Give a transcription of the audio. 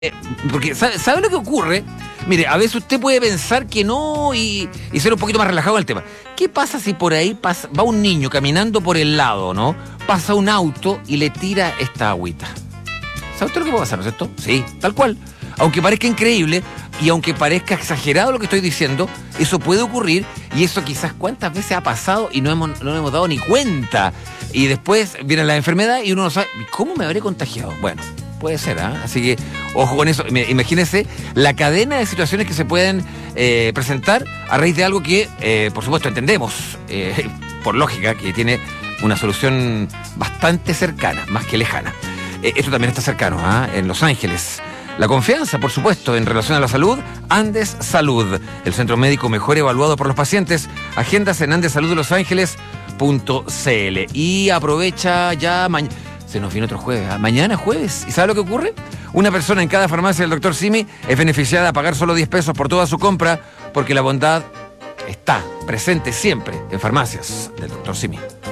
Eh, Porque, ¿sabe lo que ocurre? Mire, a veces usted puede pensar que no y ser un poquito más relajado en el tema. ¿Qué pasa si por ahí va un niño caminando por el lado, ¿no? Pasa un auto y le tira esta agüita. ¿Sabe usted lo que puede pasar, no es cierto? Sí, tal cual. Aunque parezca increíble y aunque parezca exagerado lo que estoy diciendo, eso puede ocurrir y eso quizás cuántas veces ha pasado y no nos hemos dado ni cuenta. Y después viene la enfermedad y uno no sabe, ¿cómo me habré contagiado? Bueno, puede ser, ¿ah? Así que ojo con eso. Imagínense la cadena de situaciones que se pueden presentar a raíz de algo que, por supuesto, entendemos, por lógica, que tiene una solución bastante cercana, más que lejana. Esto también está cercano, ¿ah? En Los Ángeles. La confianza, por supuesto, en relación a la salud, Andes Salud, el centro médico mejor evaluado por los pacientes. Agendas en andesaluddelosángeles.cl. Y aprovecha ya mañana. Se nos viene otro jueves, ¿eh? Mañana jueves. ¿Y sabe lo que ocurre? Una persona en cada farmacia del Dr. Simi es beneficiada a pagar solo 10 pesos por toda su compra, porque la bondad está presente siempre en farmacias del Dr. Simi.